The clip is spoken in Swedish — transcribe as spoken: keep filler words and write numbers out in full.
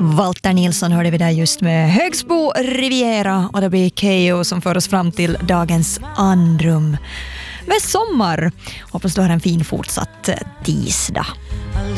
Walter Nilsson hörde vi där just med Högsbo Riviera, och det blir K O som för oss fram till dagens andrum med sommar. Hoppas du har en fin fortsatt tisdag.